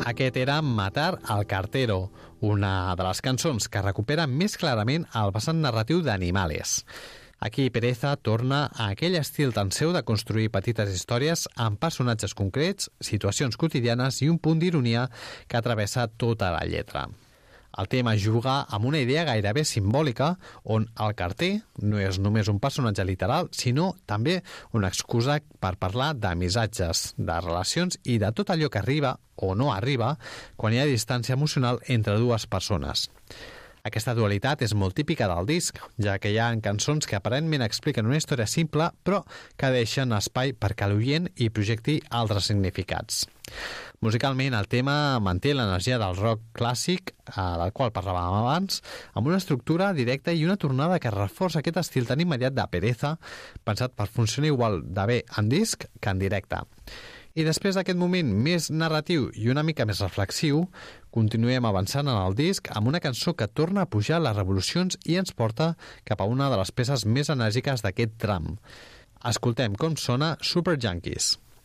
Aquest era Matar al cartero, una de les cançons que recupera més clarament el vessant narratiu d'Animales. Aquí Pereza torna a aquell estil tan seu de construir petites històries amb personatges concrets, situacions quotidianes i un punt d'ironia que travessa tota la lletra. El tema juga amb una idea gairebé simbòlica on el carter no és només un personatge literal, sinó també una excusa per parlar de missatges, de relacions i de tot allò que arriba o no arriba quan hi ha distància emocional entre dues persones. Aquesta dualitat és molt típica del disc, ja que hi ha cançons que aparentment expliquen una història simple, però que deixen espai perquè l'oient hi projecti altres significats. Musicalment, el tema manté l'energia del rock clàssic, del qual parlàvem abans, amb una estructura directa i una tornada que reforça aquest estil tan immediat de Pereza, pensat per funcionar igual de bé en disc que en directe. I després d'aquest moment més narratiu i una mica més reflexiu, continuem avançant en el disc amb una cançó que torna a pujar les revolucions i ens porta cap a una de les peces més enèrgiques d'aquest tram. Escoltem com sona Super Junkies.